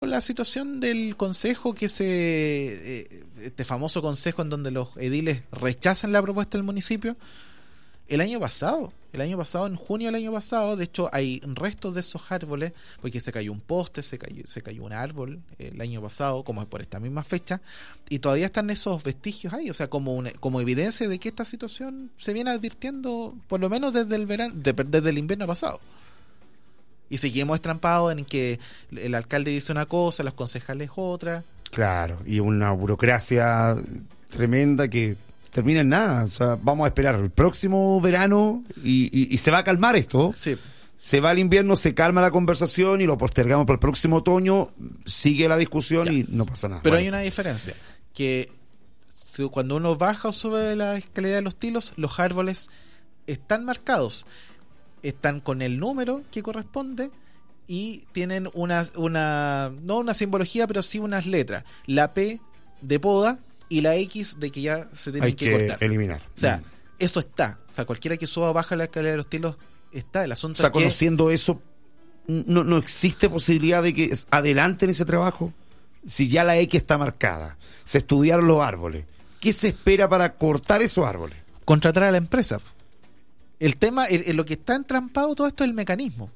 con la situación del consejo este famoso consejo en donde los ediles rechazan la propuesta del municipio. El año pasado, en junio del año pasado, de hecho hay restos de esos árboles, porque se cayó un poste, se cayó un árbol el año pasado, como por esta misma fecha, y todavía están esos vestigios ahí, o sea, como evidencia de que esta situación se viene advirtiendo, por lo menos desde el verano, desde el invierno pasado. Y seguimos estrampados en que el alcalde dice una cosa, los concejales otra. Claro, y una burocracia tremenda que termina en nada. O sea, vamos a esperar el próximo verano y se va a calmar esto. Sí. Se va el invierno, se calma la conversación y lo postergamos para el próximo otoño, sigue la discusión y no pasa nada. Pero hay una diferencia, que cuando uno baja o sube de la escalera de los tilos, los árboles están marcados, están con el número que corresponde y tienen no una simbología, pero sí unas letras. La P de poda y la X de que ya se tienen que cortar. Eliminar. O sea, eso está. O sea, cualquiera que suba o baja la escalera de los tilos está. El asunto o sea, es que, conociendo eso, no existe posibilidad de que adelanten ese trabajo. Si ya la X está marcada, se estudiaron los árboles, ¿qué se espera para cortar esos árboles? Contratar a la empresa. El tema, lo que está entrampado todo esto es el mecanismo.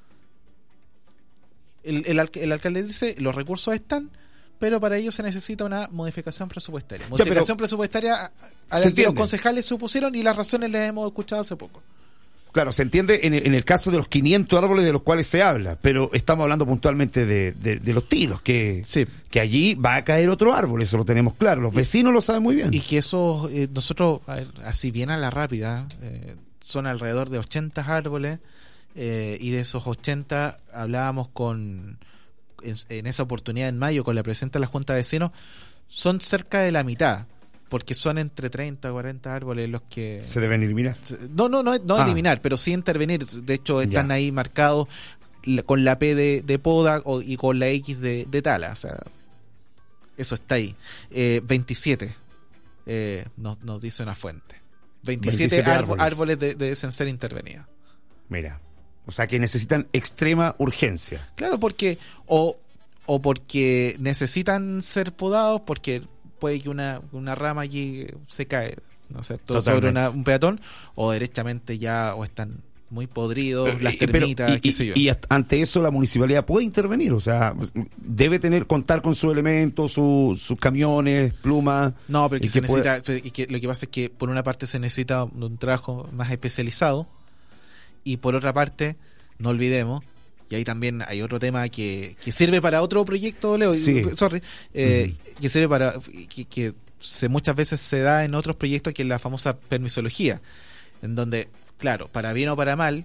El alcalde dice, los recursos están, pero para ello se necesita una modificación presupuestaria. Modificación presupuestaria a la que los concejales se opusieron y las razones las hemos escuchado hace poco. Claro, se entiende en el caso de los 500 árboles de los cuales se habla, pero estamos hablando puntualmente de los tiros, que allí va a caer otro árbol, eso lo tenemos claro, los vecinos lo saben muy bien. Y que eso, nosotros, así bien a la rápida, son alrededor de 80 árboles, y de esos 80 hablábamos en esa oportunidad en mayo con la presidenta de la Junta de Vecinos, son cerca de la mitad, porque son entre 30 y 40 árboles los que se deben eliminar. No eliminar, pero sí intervenir. De hecho, están ahí marcados con la P de poda y con la X de tala. O sea, eso está ahí. 27 nos dice una fuente. 27 árboles deben ser intervenidos. Mira, o sea que necesitan extrema urgencia. Claro, porque o porque necesitan ser podados, porque puede que una rama allí se cae, ¿no es cierto?, sobre un peatón, o derechamente ya o están muy podridos, las termitas, qué sé yo. Y ante eso la municipalidad puede intervenir, o sea, debe contar con sus elementos, sus camiones, plumas. No, pero lo que pasa es que por una parte se necesita un trabajo más especializado y por otra parte, no olvidemos, y ahí también hay otro tema que sirve para otro proyecto, Leo, que sirve para que muchas veces se da en otros proyectos, que es la famosa permisología, en donde, claro, para bien o para mal,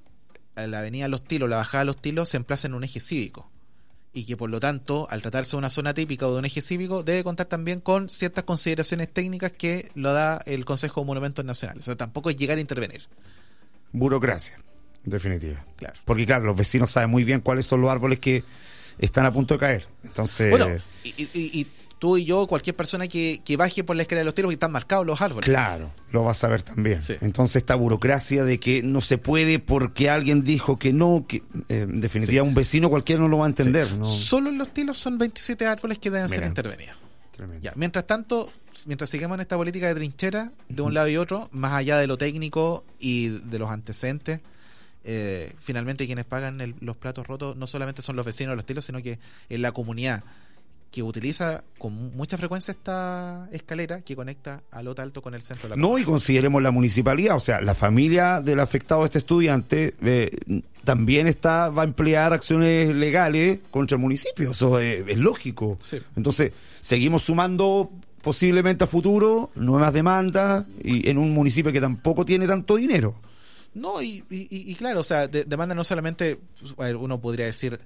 la avenida Los Tilos, la bajada de Los Tilos se emplaza en un eje cívico, y que por lo tanto, al tratarse de una zona típica o de un eje cívico, debe contar también con ciertas consideraciones técnicas que lo da el Consejo de Monumentos Nacionales. O sea, tampoco es llegar a intervenir. Burocracia, en definitiva. Claro. Porque claro, los vecinos saben muy bien cuáles son los árboles que están a punto de caer. Entonces, bueno, y tú y yo, cualquier persona que baje por la escalera de Los Tilos, que están marcados los árboles. Claro, lo vas a ver también. Sí. Entonces esta burocracia de que no se puede porque alguien dijo que no, que en definitiva un vecino cualquiera no lo va a entender. Sí. ¿No? Solo en Los Tilos son 27 árboles que deben ser intervenidos. Ya. Mientras tanto, mientras sigamos en esta política de trinchera de un lado y otro, más allá de lo técnico y de los antecedentes, finalmente quienes pagan los platos rotos no solamente son los vecinos de Los Tilos, sino que es la comunidad que utiliza con mucha frecuencia esta escalera que conecta a Lota Alto con el centro de la comuna. Y consideremos la municipalidad, o sea, la familia del afectado, este estudiante, también va a emplear acciones legales contra el municipio, eso es lógico. Sí. Entonces, seguimos sumando posiblemente a futuro nuevas demandas y en un municipio que tampoco tiene tanto dinero. No, y claro, o sea, demanda no solamente, uno podría decir,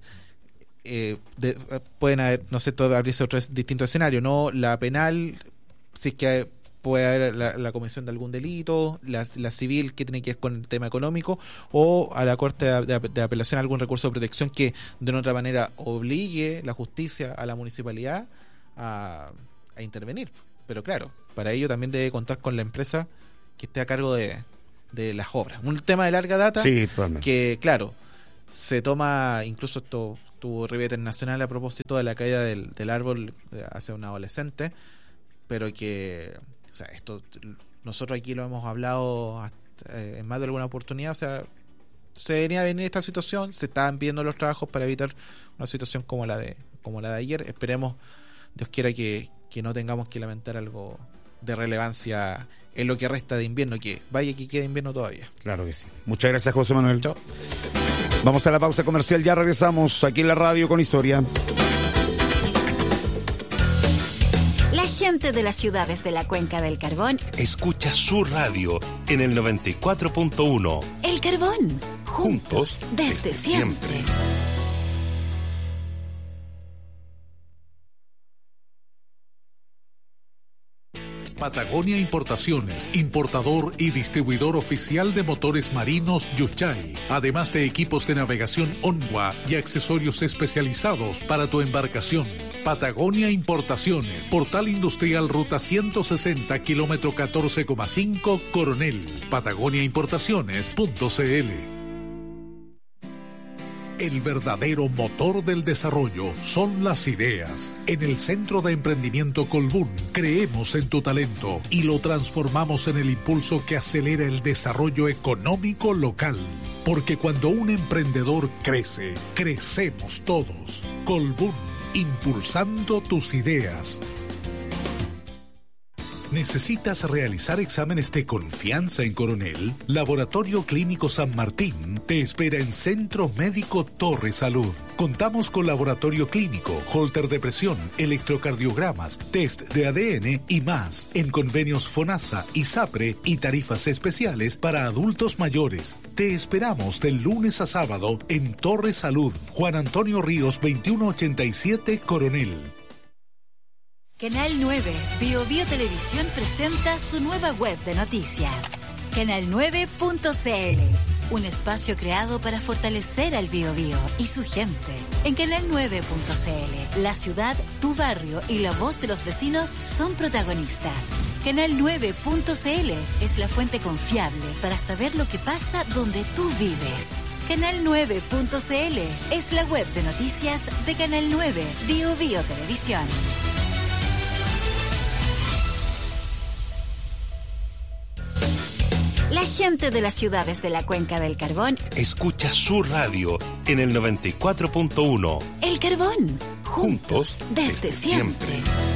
pueden haber, no sé, abrirse otros distintos escenarios, ¿no? La penal, si es que puede haber la comisión de algún delito, la civil, que tiene que ver con el tema económico, o a la Corte de Apelación algún recurso de protección que de una otra manera obligue la justicia a la municipalidad a intervenir. Pero claro, para ello también debe contar con la empresa que esté a cargo de las obras. Un tema de larga data, sí, totalmente. que claro, se toma, incluso esto tuvo revista internacional a propósito de la caída del árbol hacia un adolescente, pero que, o sea, esto nosotros aquí lo hemos hablado en más de alguna oportunidad, o sea, se venía a venir esta situación, se estaban viendo los trabajos para evitar una situación como la de ayer. Esperemos, Dios quiera, que no tengamos que lamentar algo de relevancia en lo que resta de invierno, que vaya que quede invierno todavía. Claro que sí. Muchas gracias, José Manuel. Chao. Vamos a la pausa comercial, ya regresamos aquí en la radio con Historia. La gente de las ciudades de la Cuenca del Carbón escucha su radio en el 94.1. El Carbón, juntos desde siempre. Patagonia Importaciones, importador y distribuidor oficial de motores marinos Yuchay, además de equipos de navegación Onwa y accesorios especializados para tu embarcación. Patagonia Importaciones, Portal Industrial Ruta 160, kilómetro 14,5, Coronel. patagoniaimportaciones.cl. El verdadero motor del desarrollo son las ideas. En el Centro de Emprendimiento Colbún creemos en tu talento y lo transformamos en el impulso que acelera el desarrollo económico local. Porque cuando un emprendedor crece, crecemos todos. Colbún, impulsando tus ideas. ¿Necesitas realizar exámenes de confianza en Coronel? Laboratorio Clínico San Martín te espera en Centro Médico Torre Salud. Contamos con laboratorio clínico, holter de presión, electrocardiogramas, test de ADN y más. En convenios FONASA y SAPRE y tarifas especiales para adultos mayores. Te esperamos del lunes a sábado en Torre Salud. Juan Antonio Ríos 2187 Coronel. Canal 9, Bio Televisión presenta su nueva web de noticias. Canal9.cl, un espacio creado para fortalecer al Bio y su gente. En Canal9.cl, la ciudad, tu barrio y la voz de los vecinos son protagonistas. Canal9.cl es la fuente confiable para saber lo que pasa donde tú vives. Canal9.cl es la web de noticias de Canal 9, Bio Televisión. La gente de las ciudades de la Cuenca del Carbón escucha su radio en el 94.1. El Carbón, juntos desde siempre.